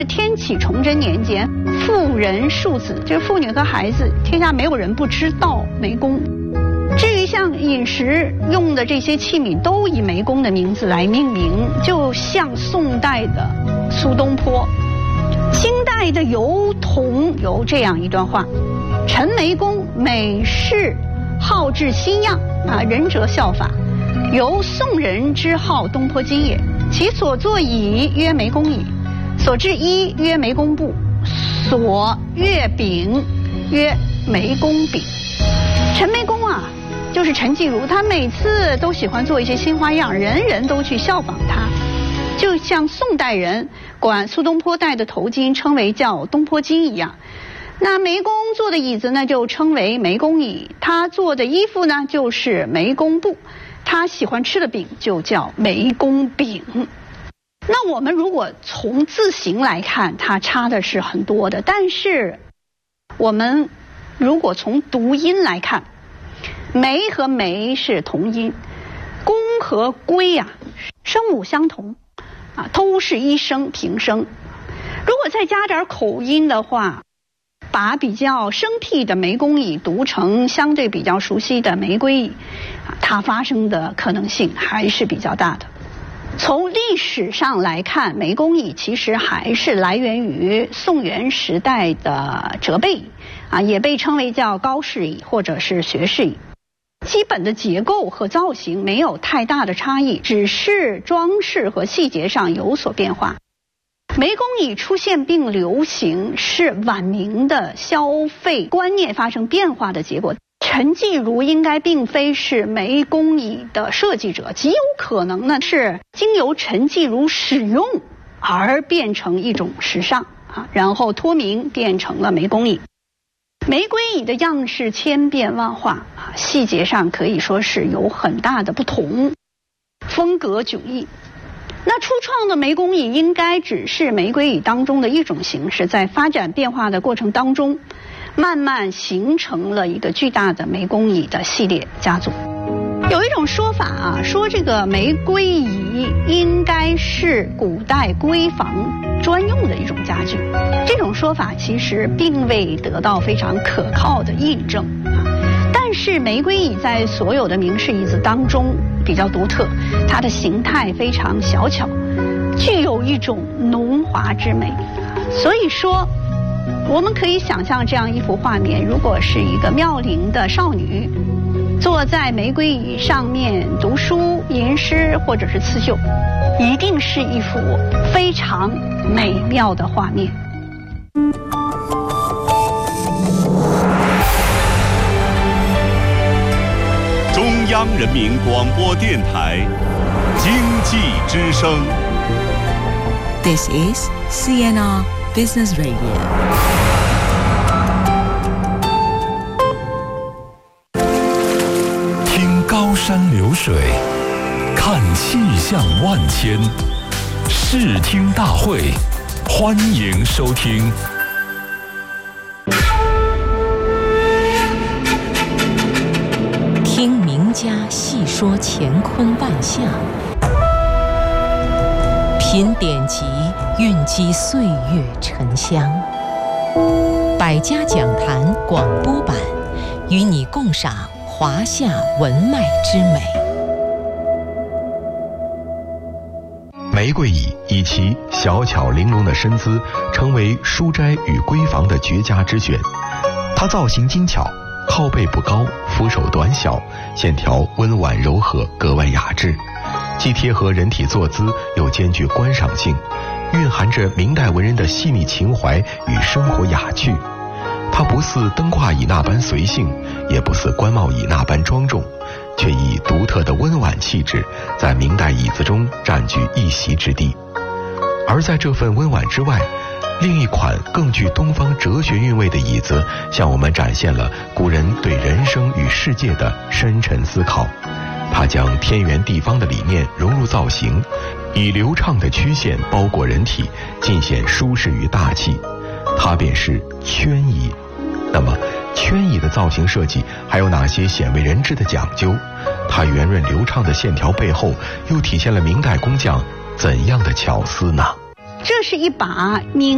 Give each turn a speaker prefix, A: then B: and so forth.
A: 天启崇祯年间，妇人庶子，就是妇女和孩子，天下没有人不知道湄公。至于像饮食用的这些器皿，都以湄公的名字来命名，就像宋代的苏东坡。清代的尤同有这样一段话：陈湄公每事好治新样仁者效法，由宋人之好东坡今也。其所作椅曰湄公椅，所制衣曰湄公布，所乐饼曰湄公饼。陈湄公就是陈继儒，他每次都喜欢做一些新花样，人人都去效仿他。就像宋代人管苏东坡戴的头巾称为叫东坡巾一样，那湄公做的椅子呢就称为湄公椅，他做的衣服呢就是湄公布，他喜欢吃的饼就叫湄公饼。那我们如果从字形来看，它差的是很多的，但是我们如果从读音来看，湄和梅是同音，公和归声母相同都是一声平声。如果再加点口音的话，把比较生僻的湄公椅读成相对比较熟悉的玫瑰椅它发生的可能性还是比较大的。从历史上来看，湄公椅其实还是来源于宋元时代的折背椅也被称为叫高士椅或者是学士椅。基本的结构和造型没有太大的差异，只是装饰和细节上有所变化。湄公椅出现并流行是晚明的消费观念发生变化的结果。陈继儒应该并非是湄公椅的设计者，极有可能呢是经由陈继儒使用而变成一种时尚然后脱名变成了湄公椅。玫瑰椅的样式千变万化细节上可以说是有很大的不同，风格迥异。那初创的湄公椅应该只是玫瑰椅当中的一种形式，在发展变化的过程当中，慢慢形成了一个巨大的湄公椅的系列家族。有一种说法说这个玫瑰椅应该是古代闺房专用的一种家具，这种说法其实并未得到非常可靠的印证但是玫瑰椅在所有的明式椅子当中比较独特，它的形态非常小巧，具有一种浓华之美。所以说我们可以想象这样一幅画面，如果是一个妙龄的少女坐在玫瑰椅上面读书吟诗或者是刺绣，一定是一幅非常美妙的画面。
B: 中央人民广播电台经济之声。
C: This is CNR Business Radio。
D: 听高山流水，看气象万千，视听大会，欢迎收听。
C: 听名家细说乾坤万象，品典籍蕴积岁月沉香。百家讲坛广播版，与你共赏华夏文脉之美。
E: 玫瑰椅以其小巧玲珑的身姿，成为书斋与闺房的绝佳之选。它造型精巧，靠背不高，扶手短小，线条温婉柔和，格外雅致。既贴合人体坐姿，又兼具观赏性，蕴含着明代文人的细腻情怀与生活雅趣。它不似登胯椅那般随性，也不似官帽椅那般庄重，却以独特的温婉气质，在明代椅子中占据一席之地。而在这份温婉之外，另一款更具东方哲学韵味的椅子，向我们展现了古人对人生与世界的深沉思考。它将天圆地方的理念融入造型，以流畅的曲线包裹人体，尽显舒适与大气。它便是圈椅。那么圈椅的造型设计还有哪些鲜为人知的讲究？它圆润流畅的线条背后，又体现了明代工匠怎样的巧思呢？
A: 这是一把明